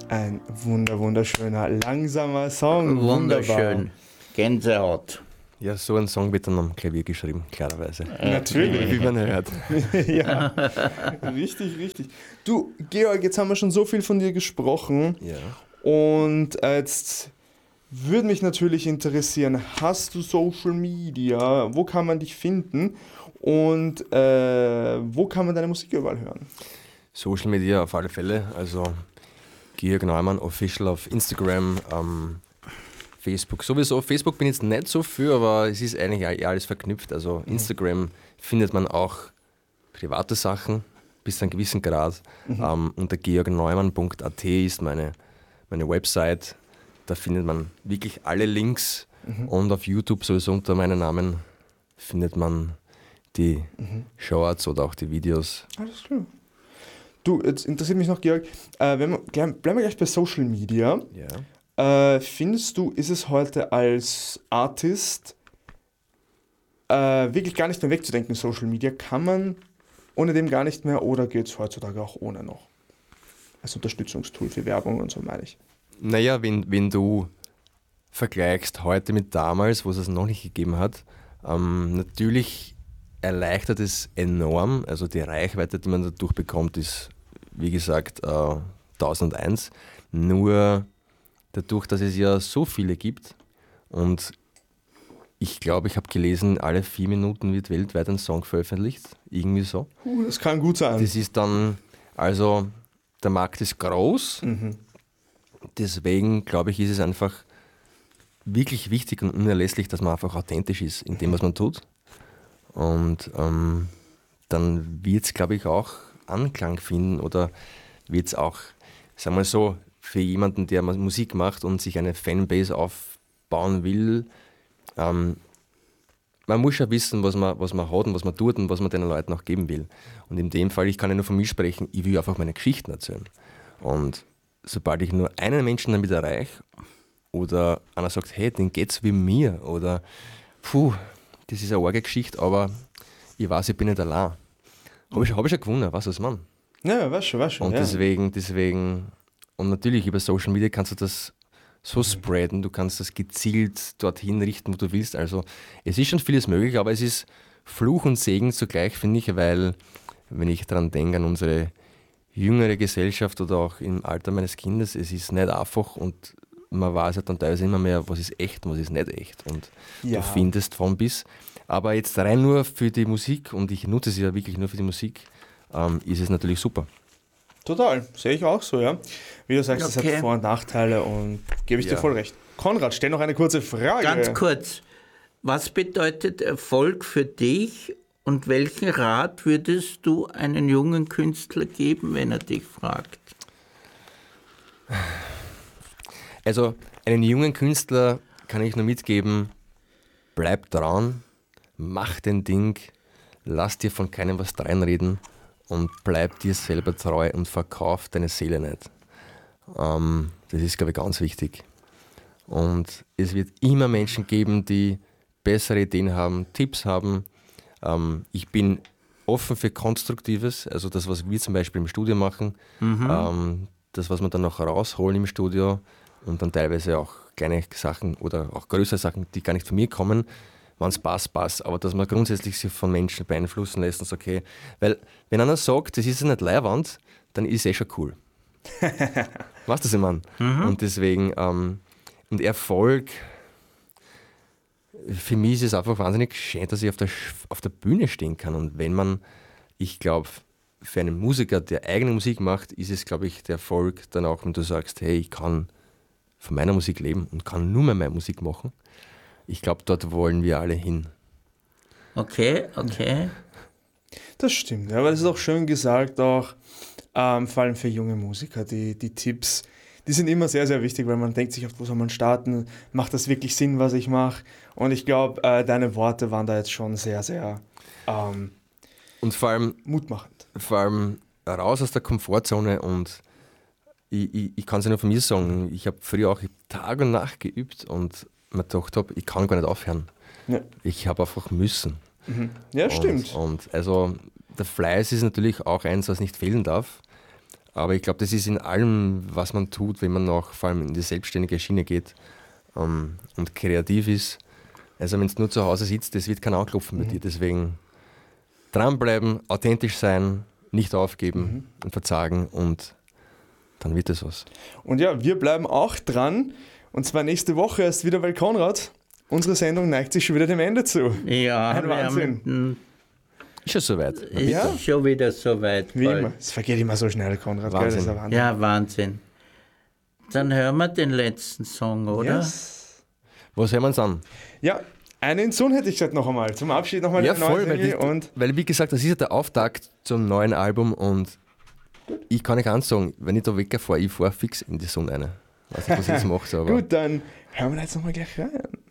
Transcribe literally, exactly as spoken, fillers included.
Ein wunder, wunderschöner, langsamer Song. Wunderschön. Wunderbar. Gänsehaut. Ja, so ein Song wird dann am Klavier geschrieben, klarerweise. Natürlich. Wie man hört. Ja, richtig, richtig. Du, Georg, jetzt haben wir schon so viel von dir gesprochen. Ja. Und äh, jetzt würde mich natürlich interessieren, hast du Social Media? Wo kann man dich finden? Und äh, wo kann man deine Musik überall hören? Social Media auf alle Fälle, also Georg Neumann Official auf Instagram, ähm, Facebook sowieso. Facebook bin ich jetzt nicht so für, aber es ist eigentlich ja alles verknüpft. Also Instagram findet man auch private Sachen bis zu einem gewissen Grad. Mhm. Ähm, unter georg neumann punkt a t ist meine, meine Website. Da findet man wirklich alle Links. Mhm. Und auf YouTube sowieso unter meinem Namen findet man die mhm. Shorts oder auch die Videos. Alles klar. Du, jetzt interessiert mich noch, Georg, äh, wenn wir, bleiben wir gleich bei Social Media. Ja. Äh, findest du, ist es heute als Artist äh, wirklich gar nicht mehr wegzudenken, Social Media? Kann man ohne dem gar nicht mehr oder geht es heutzutage auch ohne noch? Als Unterstützungstool für Werbung und so, meine ich. Naja, wenn, wenn du vergleichst heute mit damals, wo es es noch nicht gegeben hat, ähm, natürlich erleichtert es enorm. Also die Reichweite, die man dadurch bekommt, ist, wie gesagt, äh, tausendeins. Nur dadurch, dass es ja so viele gibt und ich glaube, ich habe gelesen, alle vier Minuten wird weltweit ein Song veröffentlicht, irgendwie so. Uh, das kann gut sein. Das ist dann, also der Markt ist groß, mhm. deswegen glaube ich, ist es einfach wirklich wichtig und unerlässlich, dass man einfach authentisch ist in dem, was man tut. Und ähm, dann wird es, glaube ich, auch Anklang finden oder wird es auch, sagen wir so, für jemanden, der Musik macht und sich eine Fanbase aufbauen will, ähm, man muss ja wissen, was man, was man hat und was man tut und was man den Leuten auch geben will. Und in dem Fall, ich kann ja nur von mir sprechen, ich will einfach meine Geschichten erzählen. Und sobald ich nur einen Menschen damit erreiche oder einer sagt, hey, den geht's wie mir oder puh, das ist eine arge Geschichte, aber ich weiß, ich bin nicht allein. Habe ich, hab ich schon gewonnen, weißt du, was man? Ja, weiß schon, weiß schon. Und ja. deswegen, deswegen, und natürlich über Social Media kannst du das so spreaden, du kannst das gezielt dorthin richten, wo du willst. Also es ist schon vieles möglich, aber es ist Fluch und Segen zugleich, finde ich, weil, wenn ich daran denke, an unsere jüngere Gesellschaft oder auch im Alter meines Kindes, es ist nicht einfach und man weiß ja dann teilweise immer mehr, was ist echt und was ist nicht echt. Und ja. Du findest von bis. Aber jetzt rein nur für die Musik, und ich nutze sie ja wirklich nur für die Musik, ähm, ist es natürlich super. Total, sehe ich auch so, ja. Wie du sagst, es okay. hat Vor- und Nachteile und gebe ich ja. dir voll recht. Konrad, stell noch eine kurze Frage. Ganz kurz, was bedeutet Erfolg für dich und welchen Rat würdest du einem jungen Künstler geben, wenn er dich fragt? Also einen jungen Künstler kann ich nur mitgeben, bleib dran, mach den Ding, lass dir von keinem was reinreden und bleib dir selber treu und verkauf deine Seele nicht. Ähm, das ist, glaube ich, ganz wichtig. Und es wird immer Menschen geben, die bessere Ideen haben, Tipps haben. Ähm, ich bin offen für Konstruktives, also das, was wir zum Beispiel im Studio machen, mhm. ähm, das, was wir dann noch rausholen im Studio und dann teilweise auch kleine Sachen oder auch größere Sachen, die gar nicht von mir kommen, wenn es passt, passt. Aber dass man grundsätzlich sich von Menschen beeinflussen lässt und sagt, okay, weil wenn einer sagt, das ist ja nicht Leiwand, dann ist es eh schon cool. Weißt du, was ich meine? Mhm. Und deswegen, ähm, und Erfolg, für mich ist es einfach wahnsinnig schön, dass ich auf der, auf der Bühne stehen kann. Und wenn man, ich glaube, für einen Musiker, der eigene Musik macht, ist es, glaube ich, der Erfolg dann auch, wenn du sagst, hey, ich kann von meiner Musik leben und kann nur mehr meine Musik machen. Ich glaube, dort wollen wir alle hin. Okay, okay. Das stimmt, ja, aber das ist auch schön gesagt, auch ähm, vor allem für junge Musiker, die, die Tipps, die sind immer sehr, sehr wichtig, weil man denkt sich oft, wo soll man starten, macht das wirklich Sinn, was ich mache? Und ich glaube, äh, deine Worte waren da jetzt schon sehr, sehr ähm, und vor allem, mutmachend. Vor allem raus aus der Komfortzone und ich, ich, ich kann es ja nur von mir sagen, ich habe früher auch Tag und Nacht geübt und mir gedacht habe, ich kann gar nicht aufhören. Ja. Ich habe einfach müssen. Mhm. Ja, und, stimmt. Und also der Fleiß ist natürlich auch eins, was nicht fehlen darf. Aber ich glaube, das ist in allem, was man tut, wenn man auch vor allem in die selbstständige Schiene geht ähm, und kreativ ist. Also wenn du nur zu Hause sitzt, das wird kein Anklopfen bei mhm. dir. Deswegen dranbleiben, authentisch sein, nicht aufgeben mhm. und verzagen und dann wird das was. Und ja, wir bleiben auch dran. Und zwar nächste Woche erst wieder, weil Konrad, unsere Sendung neigt sich schon wieder dem Ende zu. Ja, ein Wahnsinn. Haben, ist schon soweit. Ist ja? schon wieder soweit. Wie immer. Es vergeht immer so schnell, Konrad. Wahnsinn. Das ist ein Wahnsinn. Ja, Wahnsinn. Dann hören wir den letzten Song, oder? Yes. Was hören wir uns an? Ja, einen Sohn hätte ich gesagt noch einmal. Zum Abschied nochmal ja, den voll, neuen weil, und weil, wie gesagt, das ist ja der Auftakt zum neuen Album und ich kann nicht ganz sagen, wenn ich da wegfahre, ich fahre fix in die Sonne rein. Weiß nicht, was ich jetzt mache. Aber gut, dann hören wir jetzt nochmal gleich rein.